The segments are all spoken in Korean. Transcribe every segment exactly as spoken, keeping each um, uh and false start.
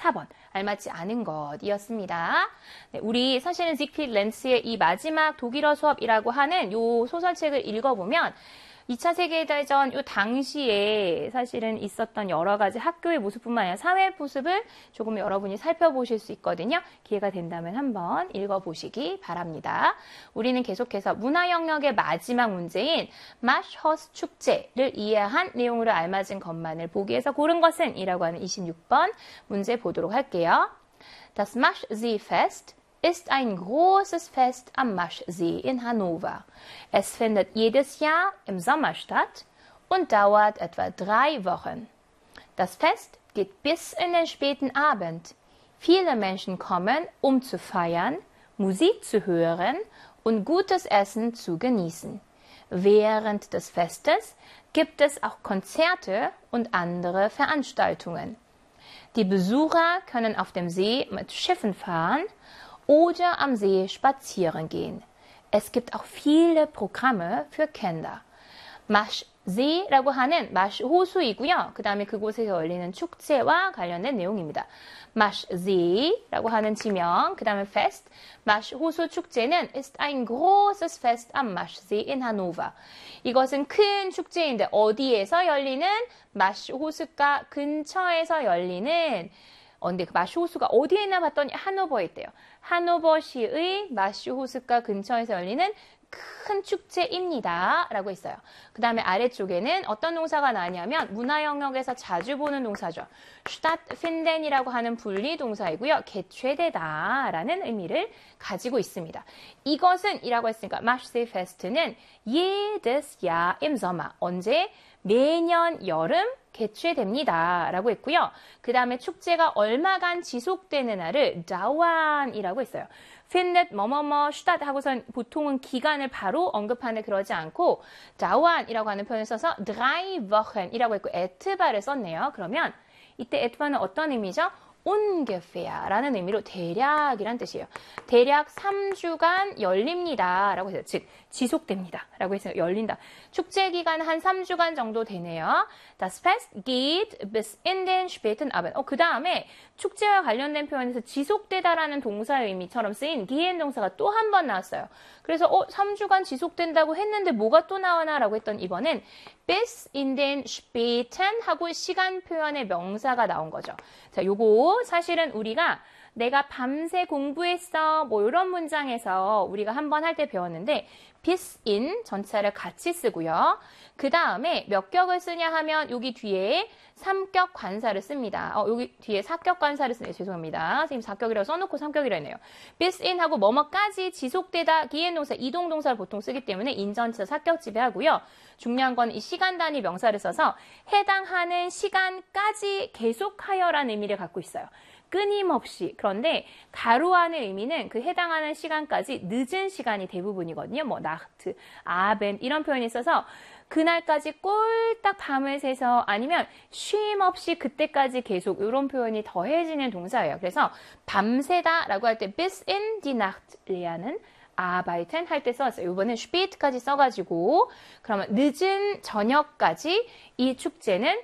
사 번 알맞지 않은 것이었습니다. 네, 우리 사실은 지크필 렌츠의 이 마지막 독일어 수업이라고 하는 요 소설책을 읽어보면 이 차 세계대전 요 당시에 사실은 있었던 여러 가지 학교의 모습뿐만 아니라 사회 모습을 조금 여러분이 살펴보실 수 있거든요. 기회가 된다면 한번 읽어보시기 바랍니다. 우리는 계속해서 문화 영역의 마지막 문제인 마슈허스 축제를 이해한 내용으로 알맞은 것만을 보기 위해서 고른 것은 이라고 하는 이십육 번 문제 보도록 할게요. Das Maschsee-Fest ist ein großes Fest am Maschsee in Hannover. Es findet jedes Jahr im Sommer statt und dauert etwa drei Wochen. Das Fest geht bis in den späten Abend. Viele Menschen kommen, um zu feiern, Musik zu hören und gutes Essen zu genießen. Während des Festes gibt es auch Konzerte und andere Veranstaltungen. Die Besucher können auf dem See mit Schiffen fahren oder am See spazieren gehen. Es gibt auch viele Programme für Kinder. 마슈세라고 하는 마슈 호수이고요. 그 다음에 그곳에서 열리는 축제와 관련된 내용입니다. 마슈세라고 하는 지명, 그 다음에 Fest. 마슈 호수 축제는 ist ein großes Fest am Maschsee in Hannover. 이것은 큰 축제인데 어디에서 열리는 마슈 호수가 근처에서 열리는 어, 근데 그 마슈 호수가 어디에 있나 봤더니 하노버에 있대요. 하노버시의 마슈 호수가 근처에서 열리는 큰 축제입니다. 라고 있어요. 그 다음에 아래쪽에는 어떤 동사가 나냐면 문화 영역에서 자주 보는 동사죠. stattfinden이라고 하는 분리 동사이고요. 개최되다 라는 의미를 가지고 있습니다. 이것은 이라고 했으니까 마슈세이 페스트는 jedes Jahr im Sommer. 언제? 매년 여름 개최됩니다. 라고 했고요. 그 다음에 축제가 얼마간 지속되는 날을 dauern이라고 했어요. findet 뭐뭐뭐 statt 하고선 보통은 기간을 바로 언급하는 그러지 않고 dauern이라고 하는 표현을 써서 drei Wochen이라고 했고 etwa를 썼네요. 그러면 이때 etwa는 어떤 의미죠? ungefähr 라는 의미로 대략이란 뜻이에요. 대략 삼 주간 열립니다. 라고 해서 즉 지속됩니다. 라고 해서 열린다. 축제 기간 한 삼 주간 정도 되네요. Das Fest geht bis in den späten Abend. 어, 그 다음에 축제와 관련된 표현에서 지속되다라는 동사의 의미처럼 쓰인 gehen 동사가 또 한 번 나왔어요. 그래서 어, 삼 주간 지속된다고 했는데 뭐가 또 나오나 라고 했던 이번엔 bis in den späten 하고 시간 표현의 명사가 나온 거죠. 자, 요거 사실은 우리가 내가 밤새 공부했어 뭐 이런 문장에서 우리가 한번 할 때 배웠는데 bis in 전체를 같이 쓰고요. 그 다음에 몇 격을 쓰냐 하면 여기 뒤에 삼격 관사를 씁니다. 어, 여기 뒤에 사격 관사를 쓰네요. 죄송합니다. 선생님 사격이라고 써놓고 삼격이라 했네요. bis in 하고 뭐뭐까지 지속되다 기행 동사, 이동 동사를 보통 쓰기 때문에 인전치사 사격 지배하고요. 중요한 건 이 시간 단위 명사를 써서 해당하는 시간까지 계속하여라는 의미를 갖고 있어요. 끊임없이. 그런데 가로 안의 의미는 그 해당하는 시간까지 늦은 시간이 대부분이거든요. 뭐 나트, 아벤 이런 표현이 있어서 그날까지 꼴딱 밤을 새서 아니면 쉼 없이 그때까지 계속 이런 표현이 더해지는 동사예요. 그래서 밤새다라고 할 때 bis in die Nacht 레아는 arbeiten 할 때 썼어요. 이번엔 spät까지 써가지고 그러면 늦은 저녁까지 이 축제는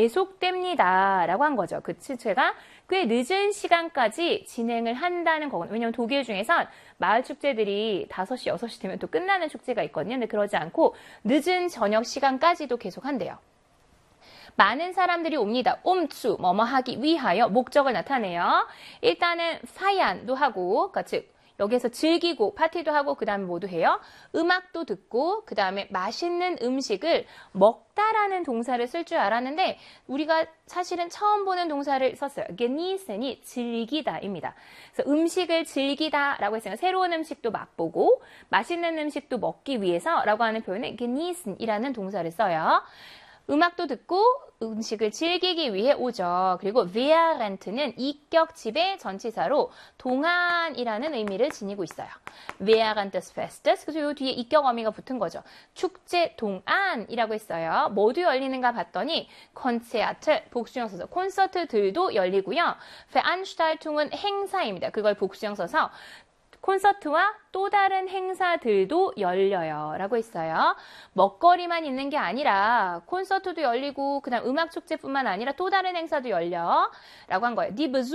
계속됩니다. 라고 한 거죠. 그 축제가 꽤 늦은 시간까지 진행을 한다는 거거든요. 왜냐하면 독일 중에선 마을 축제들이 다섯 시, 여섯 시 되면 또 끝나는 축제가 있거든요. 근데 그러지 않고 늦은 저녁 시간까지도 계속한대요. 많은 사람들이 옵니다. umzu, 뭐뭐 하기 위하여 목적을 나타내요. 일단은 feiern도 하고, 그러니까 즉 여기에서 즐기고 파티도 하고 그 다음에 뭐도 해요? 음악도 듣고 그 다음에 맛있는 음식을 먹다라는 동사를 쓸 줄 알았는데 우리가 사실은 처음 보는 동사를 썼어요. genießen이 즐기다입니다. 그래서 음식을 즐기다라고 했으니까 새로운 음식도 맛보고 맛있는 음식도 먹기 위해서라고 하는 표현에 genießen이라는 동사를 써요. 음악도 듣고 음식을 즐기기 위해 오죠. 그리고 während는 이격 지배 전치사로 동안이라는 의미를 지니고 있어요. während des Festes. 그래서 이 뒤에 이격 어미가 붙은 거죠. 축제 동안이라고 했어요. 모두 열리는가 봤더니 Konzerte, 복수형 써서 콘서트들도 열리고요. Veranstaltungen 행사입니다. 그걸 복수형 써서 콘서트와 또 다른 행사들도 열려요. 라고 했어요. 먹거리만 있는 게 아니라 콘서트도 열리고 그다음 음악 축제뿐만 아니라 또 다른 행사도 열려. 라고 한 거예요. Die